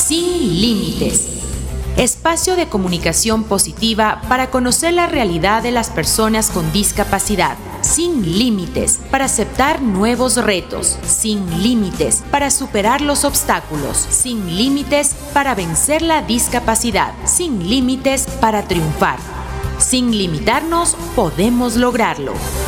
Sin límites. Espacio de comunicación positiva para conocer la realidad de las personas con discapacidad. Sin límites para aceptar nuevos retos. Sin límites para superar los obstáculos. Sin límites para vencer la discapacidad. Sin límites para triunfar. Sin limitarnos, podemos lograrlo.